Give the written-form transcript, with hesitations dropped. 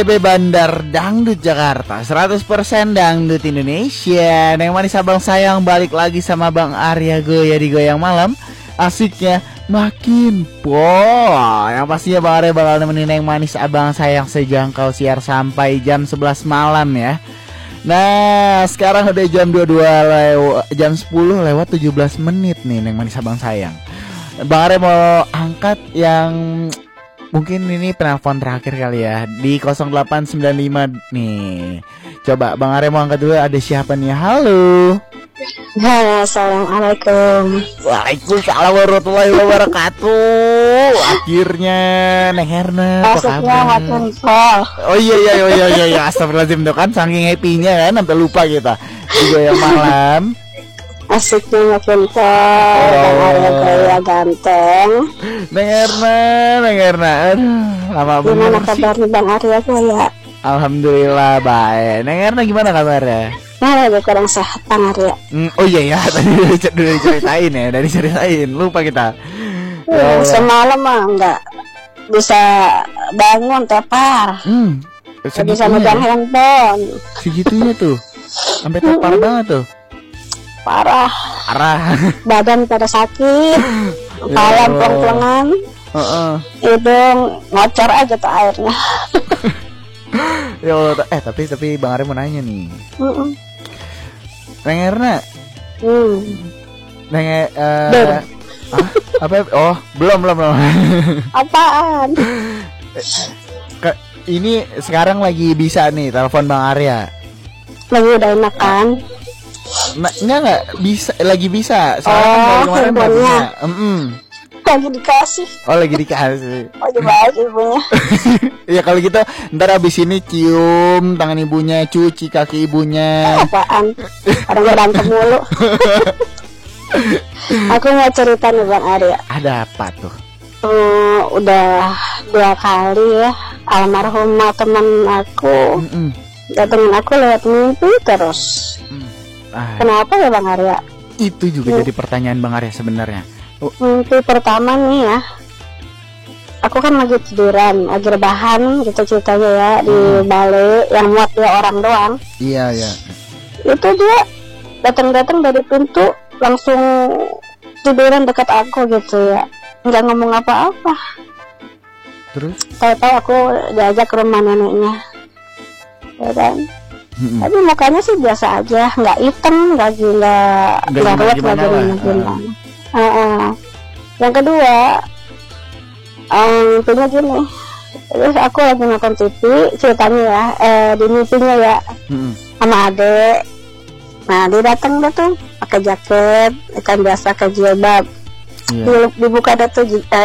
Bandar Dangdut Jakarta, 100% Dangdut Indonesia. Neng manis abang sayang balik lagi sama Bang Arya Goya di Goyang Malam. Asiknya makin Yang pastinya Bang Arya bakal nemenin Neng manis abang sayang sejangkau siar sampai jam 11 malam ya. Nah sekarang udah jam 22 jam 10 lewat 17 menit nih Neng manis abang sayang. Bang Arya mau angkat yang mungkin ini penelpon terakhir kali ya di 0895 nih. Coba Bang Arya mau angkat dulu, ada siapa nih? Halo. Halo, assalamualaikum. Waalaikumsalam warahmatullahi wabarakatuh. Akhirnya Neng Herna, apa kabar? Oh iya. Astagfirullahaladzim tuh kan saking happy-nya kan sampai lupa kita. Juga yang malam. Asiknya makin Bang Arya Goya ganteng. Neng Herna, aduh, lama banget. Gimana kabarnya Bang Arya Goya? Alhamdulillah baik. Neng Herna gimana kabarnya? Nah, lagi kurang sehat Bang Arya. Oh iya ya, tadi udah diceritain, lupa kita. Semalam mah nggak bisa bangun tepar. Nggak bisa megang handphone. Segitunya tuh, sampai tepar banget tuh. Parah. Badan pada sakit, kepala plong-plongan, hidung ngocor aja tuh airnya. Ya Allah, tapi Bang Arya mau nanya nih. Neng Erna. Apa? Oh, belum. Apaan? Ini sekarang lagi bisa nih telepon Bang Arya. Lagi udah enak kan? Enggak bisa, lagi bisa. Sekarang kemarin nggak bisa. Lagi dikasih. Oh, lagi dikasih. Oh, baik ibunya. Ya kalau gitu ntar abis ini cium tangan ibunya, cuci kaki ibunya. Apaan? Orang berantem mulu. Aku mau cerita nih Bang Arya. Ada apa tuh? Udah 2 kali ya almarhumah teman aku datengin aku lewat mimpi terus. Kenapa ya Bang Arya? Itu juga jadi pertanyaan Bang Arya sebenarnya. Mimpi pertama nih ya, aku kan lagi tiduran, lagi rebahan gitu ceritanya ya di balai yang muat 2 orang doang. Iya. Itu dia datang dari pintu langsung tiduran dekat aku gitu ya, nggak ngomong apa-apa. Terus? Tahu-tahu aku diajak ke rumah neneknya, ya kan? Tapi mukanya sih biasa aja, nggak hitam, nggak ruwet, nggak gimana. Yang kedua, punya gini. Terus aku lagi nonton TV, ceritanya ya, di mimpinya ya, sama adek. Nah dia datang tuh pakai jaket, ikan biasa ke jilbab. Dibuka tuh